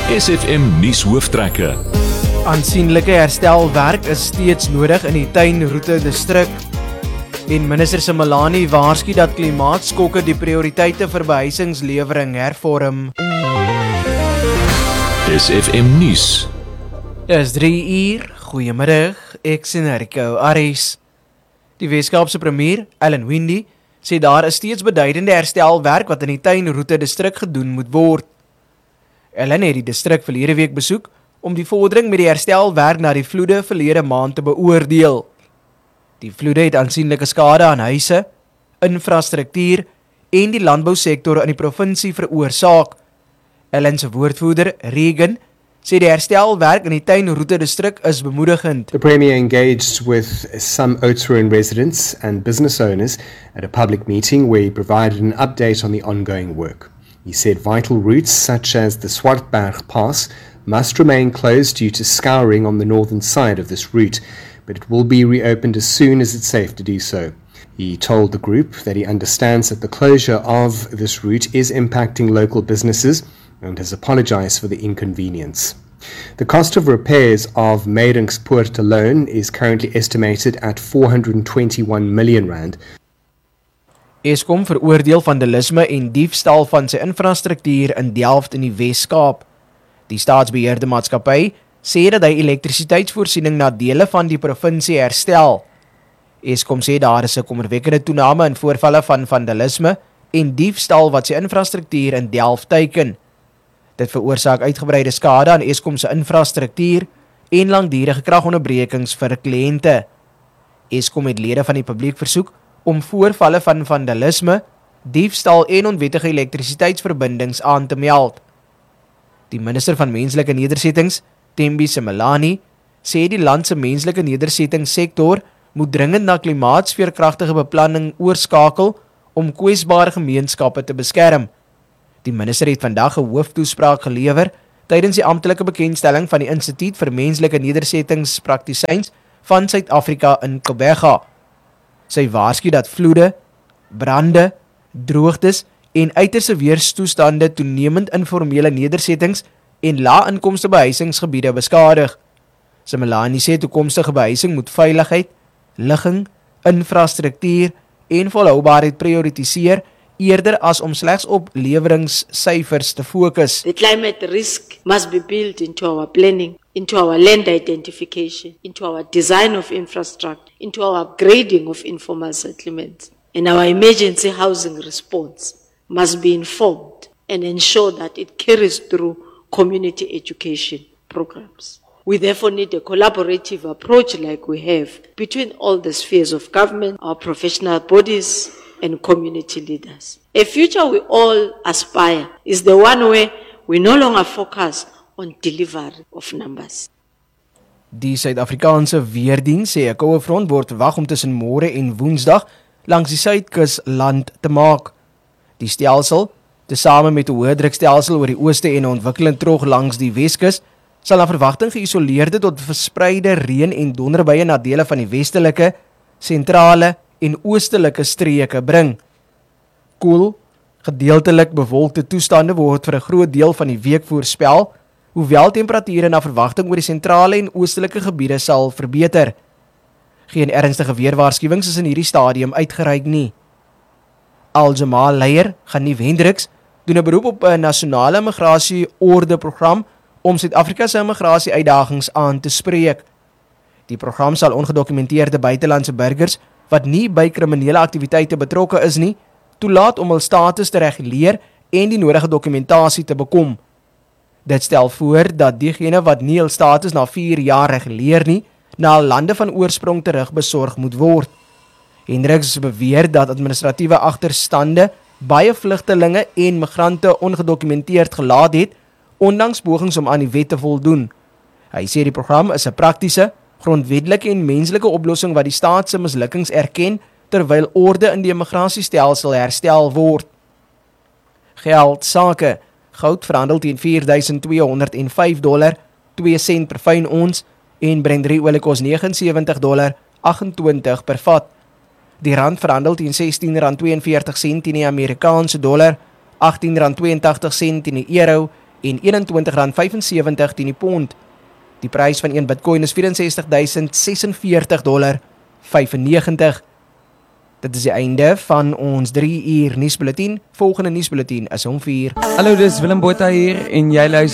SFM nuus hooftrekke. Aansienlike herstelwerk is steeds nodig in die tuinroete distrik. En minister Simelane waarsku dat klimaatskokke die prioriteite vir behuisingslewering hervorm. SFM nuus. Dis 3 uur, goeiemiddag, ek sien Rico Aries. Die Weskaapse premier, Alan Windey, sê daar is steeds beduidende herstelwerk wat in die tuinroete distrik gedoen moet word. Alan het die distrik verlede week besoek om die vordering met die herstelwerk na die vloede verlede maand te beoordeel. Die vloede het aansienlike skade aan huise, infrastruktuur en die landbousektor in die provinsie veroorsaak. Alan se woordvoerder, Regan, sê die herstelwerk in die tuinroete distrik is bemoedigend. The Premier engaged with some Oudtshoorn residents and business owners at a public meeting where he provided an update on the ongoing work. He said vital routes such as the Swartberg Pass must remain closed due to scouring on the northern side of this route, but it will be reopened as soon as it's safe to do so. He told the group that he understands that the closure of this route is impacting local businesses and has apologized for the inconvenience. The cost of repairs of Meiringspoort alone is currently estimated at R421 million. Eskom veroordeel vandalisme en diefstal van sy infrastruktuur in Delft in die Weskaap. Die staatsbeheerde maatskappy sê dat hy elektrisiteitsvoorsiening na dele van die provinsie herstel. Eskom sê daar is 'n kommerwekkende toename in voorvalle van vandalisme en diefstal wat sy infrastruktuur in Delft teiken. Dit veroorsaak uitgebreide skade aan Eskom se infrastruktuur en langdurige kragonderbrekings vir kliënte. Eskom het lede van die publiek versoek om voorvalle van vandalisme, diefstal en onwettige elektrisiteitsverbindings aan te meld. Die minister van menslike nedersettings, Thembi Simelane, sê die land se menslike nedersettingssektor moet dringend na klimaatsveerkragtige beplanning oorskakel om kwesbare gemeenskappe te beskerm. Die minister het vandag 'n hooftoespraak gelewer tydens die amptelike bekendstelling van die Instituut vir Menslike Nedersettingspraktisyns van Suid-Afrika in Kobega. Sy waarsku dat vloede, brande, droogtes en uiterste weerstoestande toenemend informele nedersettings en lae-inkomste behuisingsgebiede beskadig. Simelane sê toekomstige behuising moet veiligheid, ligging, infrastruktuur en volhoubaarheid prioritiseer eerder as om slegs op leweringssyfers te fokus. The climate risk must be built into our planning, into our land identification, into our design of infrastructure, into our upgrading of informal settlements. And our emergency housing response must be informed and ensure that it carries through community education programs. We therefore need a collaborative approach like we have between all the spheres of government, our professional bodies, and community leaders. A future we all aspire is the one where we no longer focus on delivery of numbers. Die Suid-Afrikaanse weerdiens sê 'n koue front word verwag om tussen môre en Woensdag langs die suidkus land te maak. Die stelsel, tesame met 'n hoë drukstelsel oor die ooste en 'n ontwikkeling trog langs die Weskus, sal na verwagting geïsoleerde tot verspreide reën en donderbuie na dele van die westelike, sentrale en oostelike streke bring. Koel, gedeeltelik bewolkte toestande word vir 'n groot deel van die week voorspel, hoewel temperature na verwagting oor die sentrale en oostelike gebiede sal verbeter. Geen ernstige weerwaarskuwings is in hierdie stadium uitgereik nie. Al-Jamal leier, Ganief Hendriks, doen 'n beroep op 'n nasionale immigrasie-orde-program om Suid-Afrika se immigrasie-uitdagings aan te spreek. Die program sal ongedokumenteerde buitelandse burgers wat nie by kriminele aktiwiteite betrokke is nie, toelaat om hul status te reguleer en die nodige dokumentasie te bekom. Dit stel voor dat diegene wat nie hul status na 4 jaar reguleer nie, na lande van oorsprong terug besorg moet word. Hendriks beweer dat administratiewe agterstande baie vlugtelinge en migrante ongedokumenteerd gelaat het, ondanks pogings om aan die wet te voldoen. Hy sê die program is 'n praktiese, grondwetlike en menslike oplossing wat die staat se mislukkings erken terwyl orde in die immigrasiestelsel herstel word. Geld sake. Goud verhandel teen $4,205, 2 sent per fyn ons en Brent olie kos $79.28 per vat. Die rand verhandel teen R16.42 teen die Amerikaanse dollar, R18.82 teen die euro en R21.75 teen die pond. Die prys van 1 Bitcoin is $64,046.95. Dit is die einde van ons 3 uur nuusbulletin. Volgende nuusbulletin is om 4. Hallo, dis Willem Botha hier en jy luister